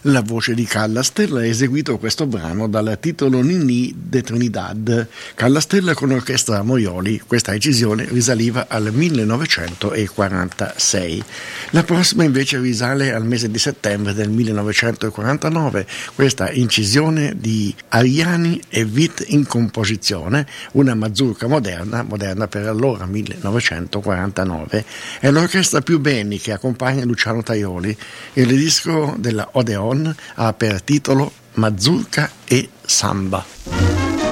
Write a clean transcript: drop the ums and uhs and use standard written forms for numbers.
La voce di Callastella ha eseguito questo brano dal titolo Nini de Trinidad. Callastella con orchestra Moioli, questa incisione risaliva al 1946. La prossima invece risale al mese di settembre del 1949, questa incisione di Ariani e Witt in composizione, una mazurka moderna per allora 1949. È l'orchestra Più Beni che accompagna Luciano Tajoli e il disco della Odeon ha per titolo Mazurka e Samba.